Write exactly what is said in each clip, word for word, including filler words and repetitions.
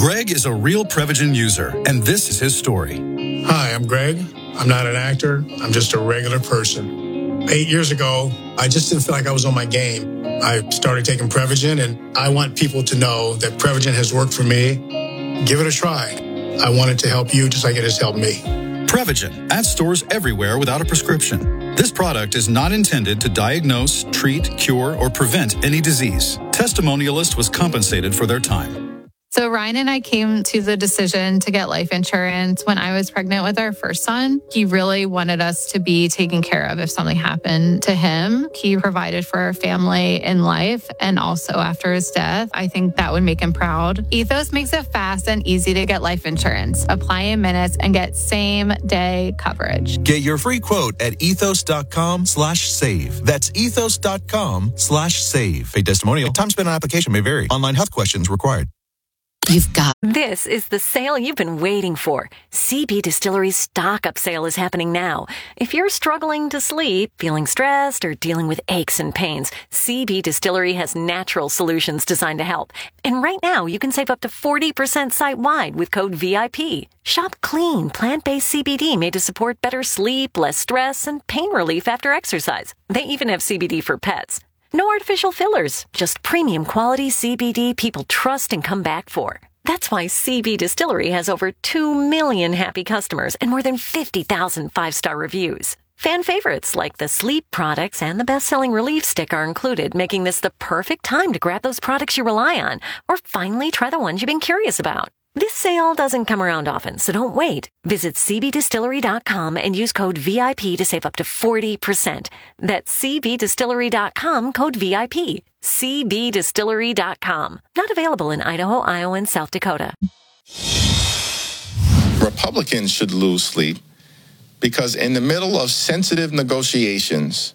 Greg is a real Prevagen user, and this is his story. Hi, I'm Greg. I'm not an actor. I'm just a regular person. Eight years ago, I just didn't feel like I was on my game. I started taking Prevagen, and I want people to know that Prevagen has worked for me. Give it a try. I want it to help you just like it has helped me. Prevagen, at stores everywhere without a prescription. This product is not intended to diagnose, treat, cure, or prevent any disease. Testimonialist was compensated for their time. So Ryan and I came to the decision to get life insurance when I was pregnant with our first son. He really wanted us to be taken care of if something happened to him. He provided for our family in life and also after his death. I think that would make him proud. Ethos makes it fast and easy to get life insurance. Apply in minutes and get same day coverage. Get your free quote at ethos.com slash save. That's ethos.com slash save. A testimonial. Time spent on application may vary. Online health questions required. You've got. This is the sale you've been waiting for. C B Distillery's stock-up sale is happening now. If you're struggling to sleep, feeling stressed, or dealing with aches and pains, C B Distillery has natural solutions designed to help. And right now, you can save up to forty percent site-wide with code V I P. Shop clean, plant-based C B D made to support better sleep, less stress, and pain relief after exercise. They even have C B D for pets. No artificial fillers, just premium quality C B D people trust and come back for. That's why C B Distillery has over two million happy customers and more than fifty thousand five-star reviews. Fan favorites like the sleep products and the best-selling relief stick are included, making this the perfect time to grab those products you rely on or finally try the ones you've been curious about. This sale doesn't come around often, so don't wait. Visit c b distillery dot com and use code V I P to save up to forty percent. That's c b distillery dot com, code V I P. c b distillery dot com. Not available in Idaho, Iowa, and South Dakota. Republicans should lose sleep because in the middle of sensitive negotiations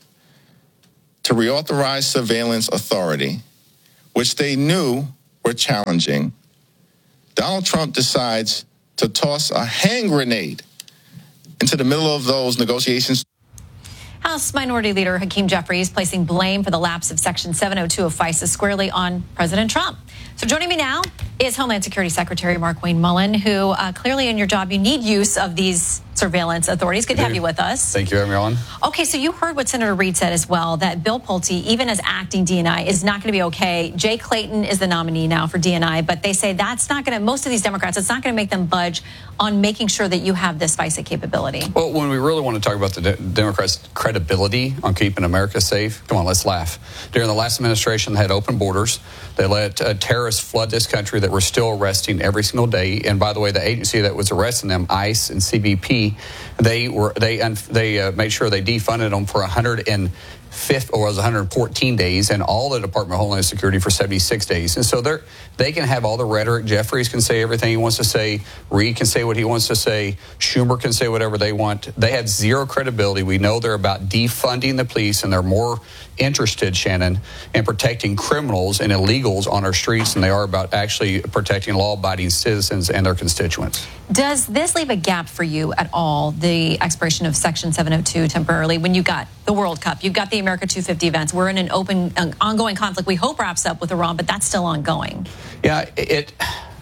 to reauthorize surveillance authority, which they knew were challenging, Donald Trump decides to toss a hand grenade into the middle of those negotiations. House Minority Leader Hakeem Jeffries placing blame for the lapse of Section seven oh two of FISA squarely on President Trump. So joining me now is Homeland Security Secretary Markwayne Mullin, who uh, clearly in your job you need use of these surveillance authorities. Good to have you with us. Thank you, everyone. Okay, so you heard what Senator Reid said as well, that Bill Pulte, even as acting D N I, is not going to be okay. Jay Clayton is the nominee now for D N I, but they say that's not going to, most of these Democrats, it's not going to make them budge on making sure that you have this FISA capability. Well, when we really want to talk about the de- Democrats' credibility on keeping America safe, come on, let's laugh. During the last administration, they had open borders. They let uh, terrorists flood this country that we're still arresting every single day. And by the way, the agency that was arresting them, ICE and C B P, they were they they uh, made sure they defunded them for one hundred fifth or was one hundred fourteen days, and all the Department of Homeland Security for seventy-six days. And so they're they can have all the rhetoric. Jeffries can say everything he wants to say. Reid can say what he wants to say. Schumer can say whatever they want. They have zero credibility. We know they're about defunding the police, and they're more interested, Shannon, in protecting criminals and illegals on our streets than they are about actually protecting law-abiding citizens and their constituents. Does this leave a gap for you at all, the expiration of Section seven oh two temporarily, when you got the World Cup, you've got the America two fifty events, we're in an open, uh, ongoing conflict we hope wraps up with Iran, but that's still ongoing? Yeah, it.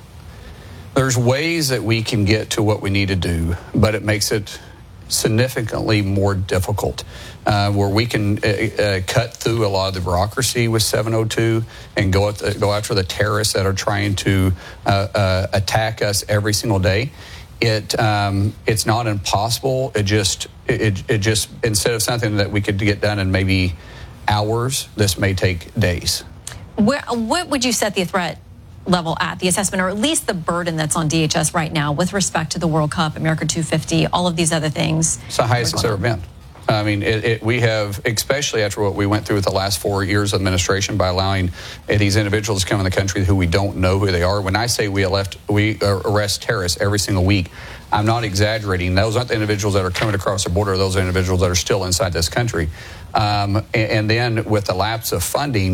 There's ways that we can get to what we need to do, but it makes it significantly more difficult, uh, where we can uh, uh, cut through a lot of the bureaucracy with seven oh two and go at the, go after the terrorists that are trying to uh, uh, attack us every single day. It um, it's not impossible. It just it it just instead of something that we could get done in maybe hours, this may take days. Where, what would you set the threat level at, the assessment, or at least the burden that's on D H S right now with respect to the World Cup, America two fifty, all of these other things? It's the highest it's ever been. I mean, it, it, we have, especially after what we went through with the last four years of administration by allowing uh, these individuals to come in the country who we don't know who they are. When I say we, left, we arrest terrorists every single week, I'm not exaggerating. Those aren't the individuals that are coming across the border. Those are individuals that are still inside this country. Um, and, and then with the lapse of funding,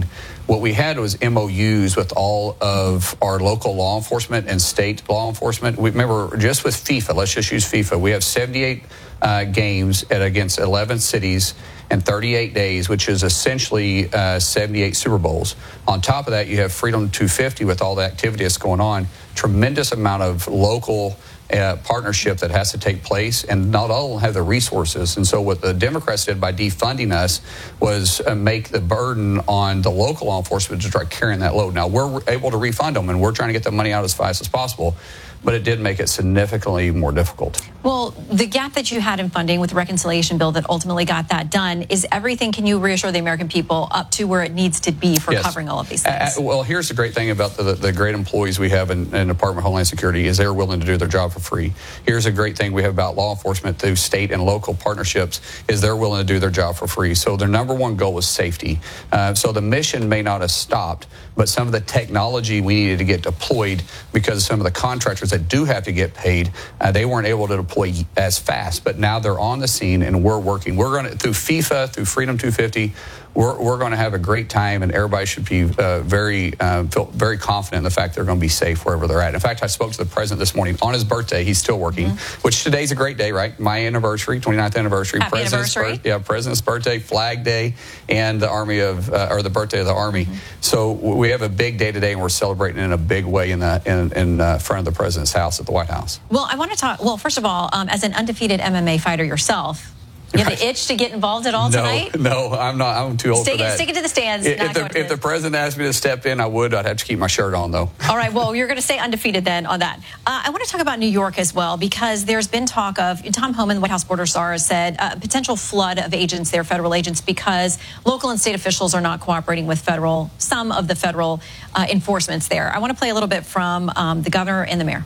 What we had was M O Us with all of our local law enforcement and state law enforcement. We remember just with FIFA, let's just use FIFA. We have seventy-eight uh, games at against eleven cities in thirty-eight days, which is essentially uh, seventy-eight Super Bowls. On top of that, you have Freedom two fifty with all the activity that's going on. Tremendous amount of local Uh, partnership that has to take place, and not all have the resources. And so what the Democrats did by defunding us was uh, make the burden on the local law enforcement to try carrying that load. Now, we're able to refund them, and we're trying to get the money out as fast as possible, but it did make it significantly more difficult. Well, the gap that you had in funding with the reconciliation bill that ultimately got that done, is everything, can you reassure the American people, up to where it needs to be for Yes. covering all of these things? Uh, well, here's the great thing about the, the great employees we have in, in the Department of Homeland Security is they're willing to do their job for free. Here's a great thing we have about law enforcement through state and local partnerships is they're willing to do their job for free. So their number one goal is safety. Uh, so the mission may not have stopped, but some of the technology we needed to get deployed because some of the contractors that do have to get paid, uh, they weren't able to deploy as fast, but now they're on the scene and we're working. We're going to, through FIFA, through Freedom two fifty, we're, we're going to have a great time, and everybody should be uh, very, uh, feel very confident in the fact they're going to be safe wherever they're at. In fact, I spoke to the president this morning on his birthday. He's still working, mm-hmm. which today's a great day, right? My anniversary, twenty-ninth anniversary. Happy President's anniversary. Bir- yeah, President's birthday, Flag Day, and the Army of, uh, or the birthday of the Army. Mm-hmm. So we have a big day today, and we're celebrating in a big way in the in, in uh, front of the president's house at the White House. Well, I want to talk, well, first of all, um, as an undefeated M M A fighter yourself, you have the itch to get involved at all no, tonight? No, I'm not. I'm too old stick for that. It, stick it to the stands. If, not if, the, going to if the president asked me to step in, I would. I'd have to keep my shirt on, though. All right. Well, you're going to stay undefeated then on that. Uh, I want to talk about New York as well, because there's been talk of, Tom Homan, the White House border czar, said a potential flood of agents there, federal agents, because local and state officials are not cooperating with federal, some of the federal uh, enforcements there. I want to play a little bit from um, the governor and the mayor.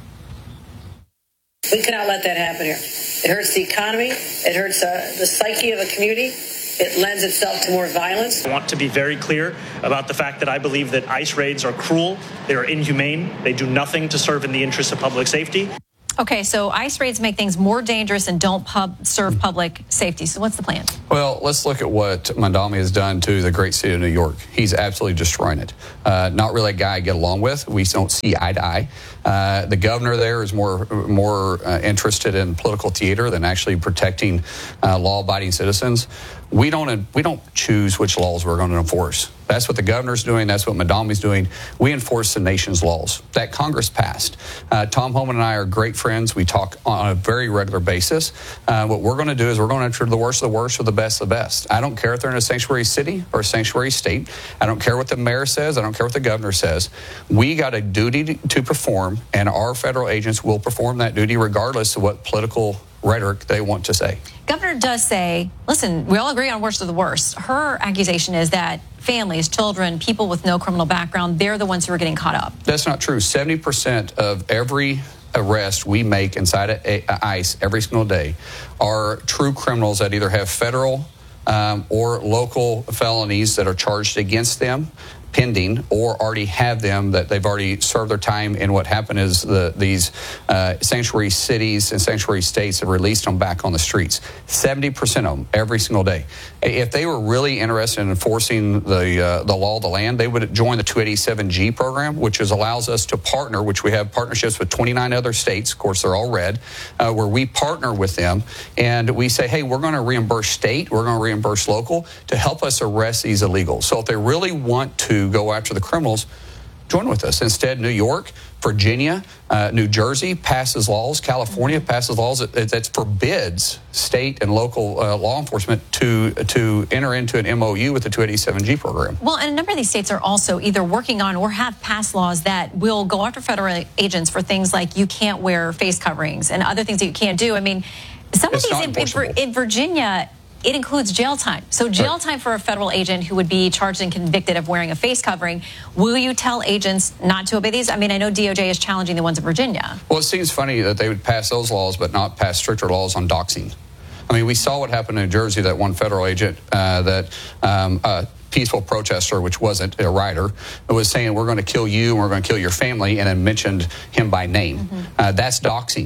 We cannot let that happen here. It hurts the economy. It hurts uh, the psyche of a community. It lends itself to more violence. I want to be very clear about the fact that I believe that ICE raids are cruel. They are inhumane. They do nothing to serve in the interests of public safety. Okay, so ICE raids make things more dangerous and don't pub serve public safety. So what's the plan? Well, let's look at what Mamdani has done to the great city of New York. He's absolutely destroying it. Uh, not really a guy I get along with. We don't see eye to eye. Uh, the governor there is more more uh, interested in political theater than actually protecting uh, law-abiding citizens. We don't we don't choose which laws we're going to enforce. That's what the governor's doing. That's what Mamdani's doing. We enforce the nation's laws that Congress passed. Uh, Tom Homan and I are great friends. We talk on a very regular basis. Uh, what we're going to do is we're going to enter the worst of the worst or the best of the best. I don't care if they're in a sanctuary city or a sanctuary state. I don't care what the mayor says. I don't care what the governor says. We got a duty to perform, and our federal agents will perform that duty regardless of what political rhetoric they want to say. Governor does say, listen, we all agree on worst of the worst. Her accusation is that families, children, people with no criminal background, they're the ones who are getting caught up. That's not true. seventy percent of every arrest we make inside of ICE every single day are true criminals that either have federal um, or local felonies that are charged against them, pending, or already have them, that they've already served their time. And what happened is the, these uh, sanctuary cities and sanctuary states have released them back on the streets. seventy percent of them every single day. If they were really interested in enforcing the uh, the law of the land, they would join the two eighty-seven G program, which is, allows us to partner, which we have partnerships with twenty-nine other states. Of course, they're all red, uh, where we partner with them and we say, hey, we're going to reimburse state, we're going to reimburse local to help us arrest these illegals. So if they really want to go after the criminals, join with us. Instead, New York, Virginia, uh, New Jersey passes laws. California passes laws that, that forbids state and local uh, law enforcement to to enter into an M O U with the two eighty-seven G program. Well, and a number of these states are also either working on or have passed laws that will go after federal agents for things like you can't wear face coverings and other things that you can't do. I mean, some it's of these in, in, in Virginia, it includes jail time. So jail time for a federal agent who would be charged and convicted of wearing a face covering. Will you tell agents not to obey these? I mean, I know D O J is challenging the ones in Virginia. Well, it seems funny that they would pass those laws but not pass stricter laws on doxing. I mean, we saw what happened in New Jersey, that one federal agent uh, that um, uh, peaceful protester, which wasn't a rioter, was saying, we're going to kill you and we're going to kill your family, and then mentioned him by name. Mm-hmm. Uh, that's doxing.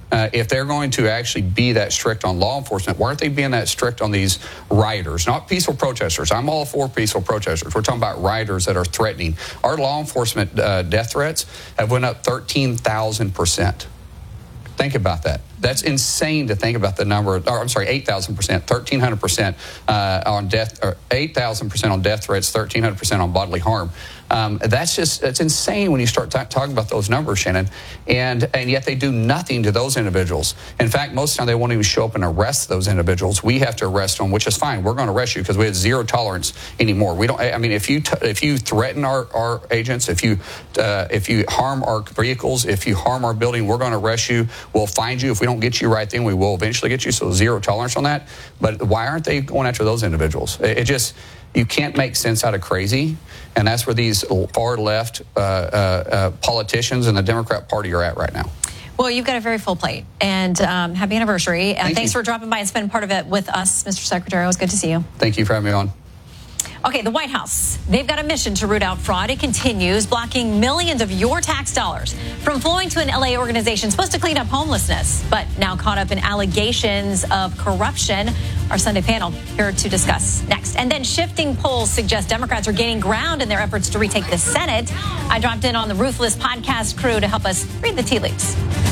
Uh, if they're going to actually be that strict on law enforcement, why aren't they being that strict on these rioters, not peaceful protesters? I'm all for peaceful protesters. We're talking about rioters that are threatening. Our law enforcement uh, death threats have went up thirteen thousand percent. Think about that. That's insane to think about the number. Or I'm sorry, eight thousand percent, thirteen hundred percent uh, on death, or eight thousand percent on death threats, thirteen hundred percent on bodily harm. Um, that's just, that's insane when you start t- talking about those numbers, Shannon. And and yet they do nothing to those individuals. In fact, most of the time they won't even show up and arrest those individuals. We have to arrest them, which is fine. We're going to arrest you because we have zero tolerance anymore. We don't. I mean, if you t- if you threaten our, our agents, if you uh, if you harm our vehicles, if you harm our building, we're going to arrest you. We'll find you. If we don't get you right then, we will eventually get you. So zero tolerance on that. But why aren't they going after those individuals? It, it just. You can't make sense out of crazy, and that's where these far-left uh, uh, uh, politicians and the Democrat Party are at right now. Well, you've got a very full plate, and um, happy anniversary. Uh, Thank thanks you. for dropping by and spending part of it with us, Mister Secretary. It was good to see you. Thank you for having me on. Okay, the White House, they've got a mission to root out fraud. It continues, blocking millions of your tax dollars from flowing to an L A organization supposed to clean up homelessness, but now caught up in allegations of corruption. Our Sunday panel here to discuss next. And then shifting polls suggest Democrats are gaining ground in their efforts to retake the Senate. I dropped in on the Ruthless podcast crew to help us read the tea leaves.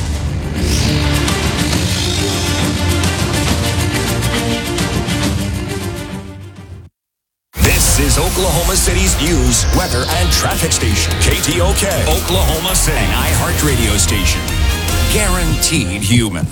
This is Oklahoma City's news, weather, and traffic station. K T O K, Oklahoma City, an iHeartRadio station. Guaranteed human.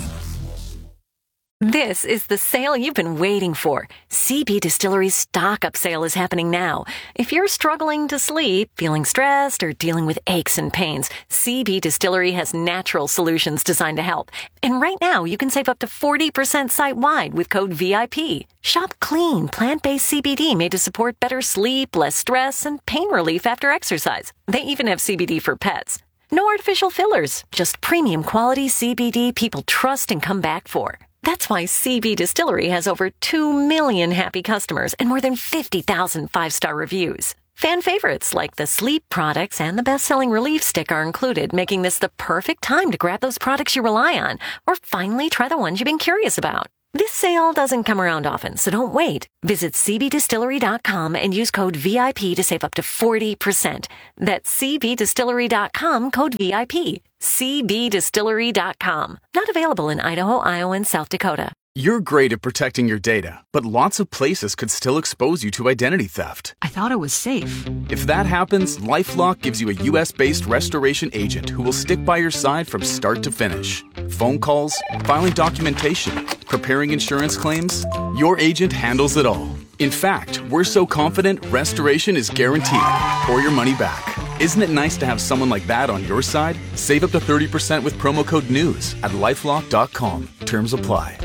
This is the sale you've been waiting for. C B Distillery's stock-up sale is happening now. If you're struggling to sleep, feeling stressed, or dealing with aches and pains, C B Distillery has natural solutions designed to help. And right now, you can save up to forty percent site-wide with code V I P. Shop clean, plant-based C B D made to support better sleep, less stress, and pain relief after exercise. They even have C B D for pets. No artificial fillers, just premium quality C B D people trust and come back for. That's why C B Distillery has over two million happy customers and more than fifty thousand five-star reviews. Fan favorites like the sleep products and the best-selling Relief Stick are included, making this the perfect time to grab those products you rely on or finally try the ones you've been curious about. This sale doesn't come around often, so don't wait. Visit C B distillery dot com and use code V I P to save up to forty percent. That's C B distillery dot com, code V I P. C B distillery dot com. Not available in Idaho, Iowa, and South Dakota. You're great at protecting your data, but lots of places could still expose you to identity theft. I thought it was safe. If that happens, LifeLock gives you a U S-based restoration agent who will stick by your side from start to finish. Phone calls, filing documentation, preparing insurance claims, your agent handles it all. In fact, we're so confident restoration is guaranteed or your money back. Isn't it nice to have someone like that on your side? Save up to thirty percent with promo code NEWS at lifelock dot com. Terms apply.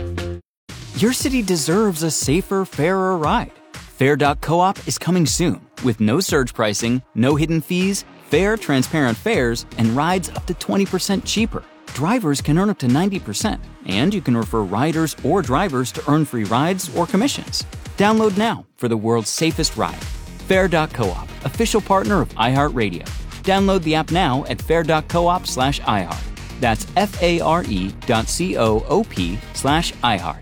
Your city deserves a safer, fairer ride. Fair dot coop is coming soon with no surge pricing, no hidden fees, fair, transparent fares, and rides up to twenty percent cheaper. Drivers can earn up to ninety percent, and you can refer riders or drivers to earn free rides or commissions. Download now for the world's safest ride. Fair dot coop, official partner of iHeartRadio. Download the app now at fair dot coop slash iHeart. That's F-A-R-E dot C-O-O-P slash iHeart.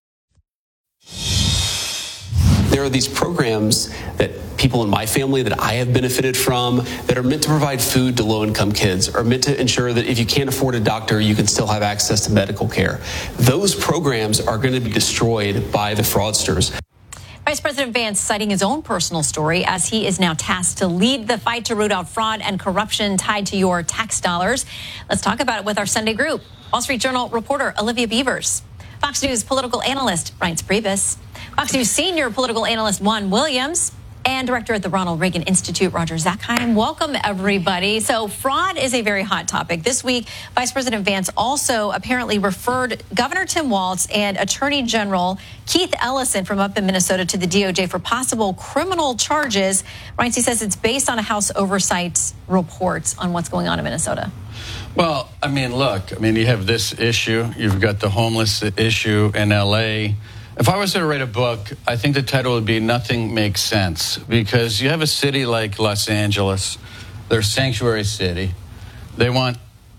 There are these programs that people in my family that I have benefited from that are meant to provide food to low-income kids, are meant to ensure that if you can't afford a doctor, you can still have access to medical care. Those programs are going to be destroyed by the fraudsters. Vice President Vance citing his own personal story as he is now tasked to lead the fight to root out fraud and corruption tied to your tax dollars. Let's talk about it with our Sunday group. Wall Street Journal reporter Olivia Beavers, Fox News political analyst Reince Priebus, Fox News senior political analyst Juan Williams, and director at the Ronald Reagan Institute, Roger Zakheim. Welcome, everybody. So fraud is a very hot topic. This week, Vice President Vance also apparently referred Governor Tim Walz and Attorney General Keith Ellison from up in Minnesota to the D O J for possible criminal charges. Reince says it's based on a House Oversight report on what's going on in Minnesota. Well, I mean, look, I mean, you have this issue. You've got the homeless issue in L A. If I was to write a book, I think the title would be Nothing Makes Sense, because you have a city like Los Angeles, they're a sanctuary city. They want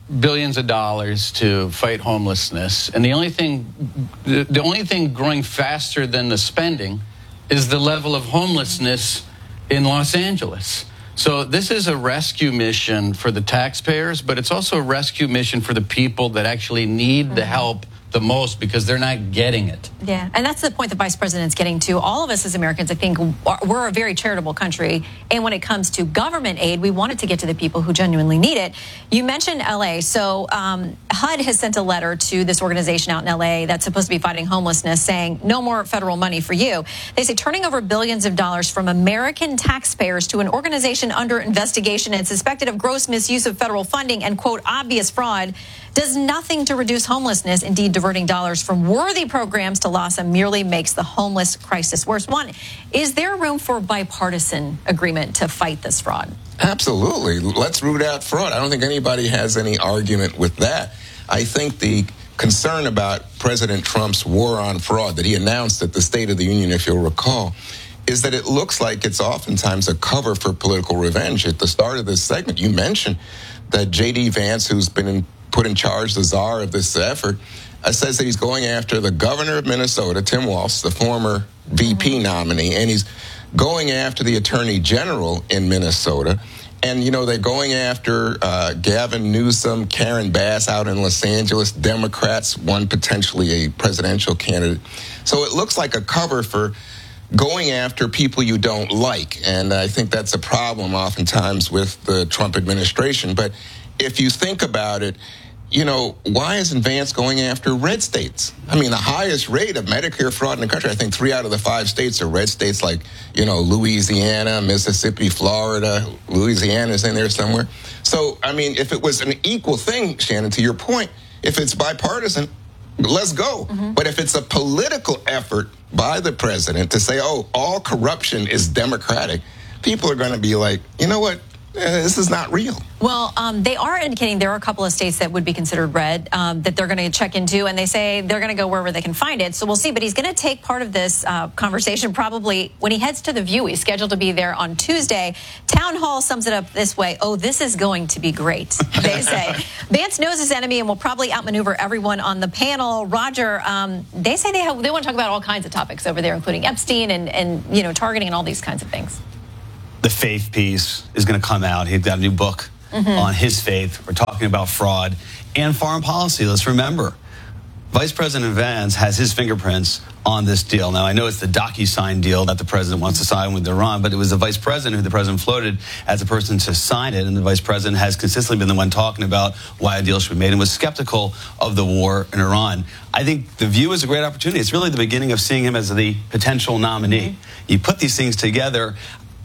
billions of dollars to fight homelessness, and the only thing, the, the only thing growing faster than the spending is the level of homelessness in Los Angeles. So this is a rescue mission for the taxpayers, but it's also a rescue mission for the people that actually need mm-hmm. the help the most because they're not getting it. Yeah, and that's the point the vice president's getting to. All of us as Americans, I think, are, we're a very charitable country, and when it comes to government aid, we want it to get to the people who genuinely need it. You mentioned L A, so um, H U D has sent a letter to this organization out in L A that's supposed to be fighting homelessness, saying no more federal money for you. They say turning over billions of dollars from American taxpayers to an organization under investigation and suspected of gross misuse of federal funding and, quote, obvious fraud does nothing to reduce homelessness. Indeed, diverting dollars from worthy programs to LAHSA merely makes the homeless crisis worse. One, is there room for bipartisan agreement to fight this fraud? Absolutely. Let's root out fraud. I don't think anybody has any argument with that. I think the concern about President Trump's war on fraud that he announced at the State of the Union, if you'll recall, is that it looks like it's oftentimes a cover for political revenge. At the start of this segment, you mentioned that J D Vance, who's been in put in charge, the czar of this effort, uh, says that he's going after the governor of Minnesota, Tim Walz, the former V P mm-hmm. nominee, and he's going after the attorney general in Minnesota. And, you know, they're going after uh, Gavin Newsom, Karen Bass out in Los Angeles, Democrats, one potentially a presidential candidate. So it looks like a cover for going after people you don't like. And I think that's a problem oftentimes with the Trump administration. But if you think about it, you know, why isn't Vance going after red states? I mean, the highest rate of Medicare fraud in the country, I think three out of the five states are red states, like, you know, Louisiana, Mississippi, Florida. Louisiana's in there somewhere. So, I mean, if it was an equal thing, Shannon, to your point, if it's bipartisan, let's go. Mm-hmm. But if it's a political effort by the president to say, oh, all corruption is Democratic, people are going to be like, you know what? This is not real. Well, um, they are indicating there are a couple of states that would be considered red um, that they're going to check into, and they say they're going to go wherever they can find it. So we'll see. But he's going to take part of this uh, conversation probably when he heads to The View. He's scheduled to be there on Tuesday. Town Hall sums it up this way. Oh, this is going to be great, they say. Vance knows his enemy and will probably outmaneuver everyone on the panel. Roger, um, they say they, have, they want to talk about all kinds of topics over there, including Epstein and, and you know, targeting and all these kinds of things. The faith piece is going to come out. He's got a new book mm-hmm. on his faith. We're talking about fraud and foreign policy. Let's remember, Vice President Vance has his fingerprints on this deal. Now, I know it's the DocuSign deal that the president wants to sign with Iran, but it was the vice president who the president floated as a person to sign it, and the vice president has consistently been the one talking about why a deal should be made and was skeptical of the war in Iran. I think The View is a great opportunity. It's really the beginning of seeing him as the potential nominee. Mm-hmm. You put these things together.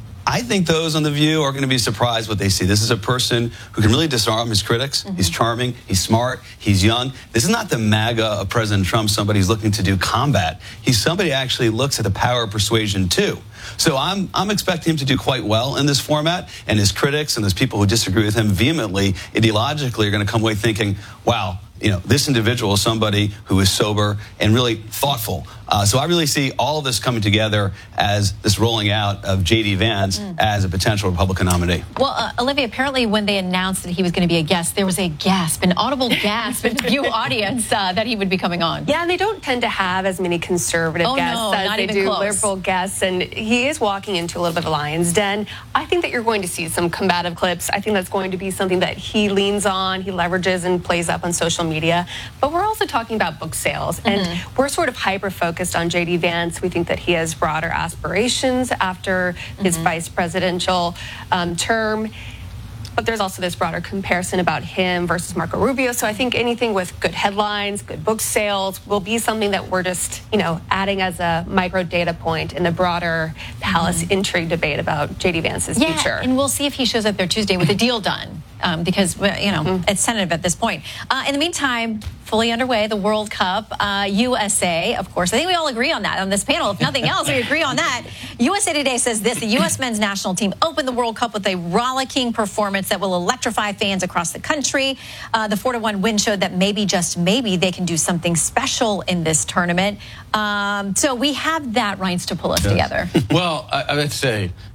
I think those on The View are going to be surprised what they see. This is a person who can really disarm his critics. Mm-hmm. He's charming. He's smart. He's young. This is not the MAGA of President Trump, somebody who's looking to do combat. He's somebody who actually looks at the power of persuasion, too. So I'm, I'm expecting him to do quite well in this format, and his critics and those people who disagree with him vehemently, ideologically, are going to come away thinking, wow, you know, this individual is somebody who is sober and really thoughtful. Uh, so I really see all of this coming together as this rolling out of J D Vance mm. as a potential Republican nominee. Well, uh, Olivia, apparently when they announced that he was going to be a guest, there was a gasp, an audible gasp in the View audience uh, that he would be coming on. Yeah, and they don't tend to have as many conservative oh, guests no, as not they even do close. liberal guests, and he is walking into a little bit of a lion's den. I think that you're going to see some combative clips. I think that's going to be something that he leans on, he leverages and plays up on social media. But we're also talking about book sales, and mm-hmm. we're sort of hyper-focused on J D Vance. We think that he has broader aspirations after his mm-hmm. vice presidential um, term. But there's also this broader comparison about him versus Marco Rubio. So I think anything with good headlines, good book sales will be something that we're just, you know, adding as a micro data point in the broader palace mm-hmm. intrigue debate about J D Vance's yeah, future. And we'll see if he shows up there Tuesday with a deal done. Um, because, you know, mm-hmm. it's tentative at this point. Uh, in the meantime, fully underway, the World Cup, uh, U S A, of course. I think we all agree on that on this panel. If nothing else, we agree on that. U S A Today says this: the U S men's national team opened the World Cup with a rollicking performance that will electrify fans across the country. Uh, the four to one win showed that maybe, just maybe, they can do something special in this tournament. Um, so we have that, Reince, to pull us yes. together. Well, I, I would say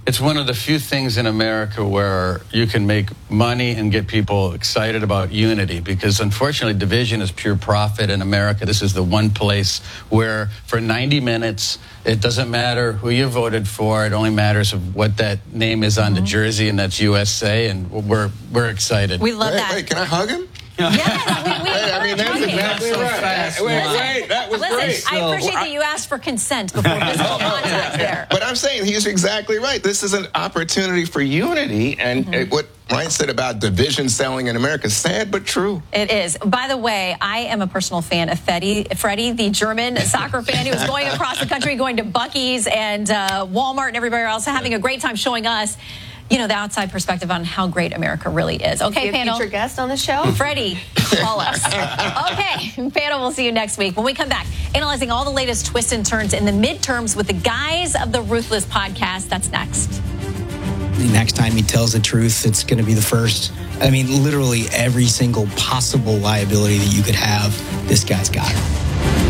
It's one of the few things in America where you can make money and get people excited about unity, because unfortunately division is pure profit in America. This is the one place where for ninety minutes, it doesn't matter who you voted for. It only matters of what that name is on mm-hmm. the jersey, and that's U S A, and we're we're excited. We love wait, that. Wait, can I hug him? Yeah, we, we Wait, I mean, that's exactly so right. fast, wait, Mark. wait, that was Listen, great. I appreciate that you asked for consent before physical contact there. But I'm saying he's exactly right. This is an opportunity for unity, and Mm-hmm. it, what Ryan said about division selling in America is sad but true. It is. By the way, I am a personal fan of Freddie, Freddie, the German soccer fan who is going across the country, going to Buc-ee's and uh, Walmart and everywhere else, having a great time showing us, you know, the outside perspective on how great America really is. Okay, Be a panel. future guest on the show. Freddie, call us. Okay, panel, we'll see you next week. When we come back, analyzing all the latest twists and turns in the midterms with the guys of the Ruthless podcast. That's next. The next time he tells the truth, it's going to be the first. I mean, literally every single possible liability that you could have, this guy's got it.